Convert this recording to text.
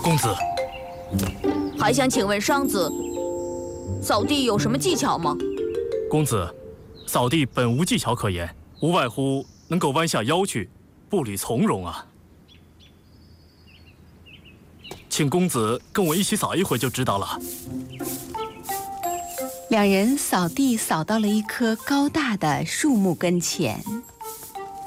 公子， 还想请问商子，扫地有什么技巧吗？ 公子，扫地本无技巧可言，无外乎能够弯下腰去，步履从容啊。请公子跟我一起扫一回就知道了。 两人扫地扫到了一棵高大的树木跟前。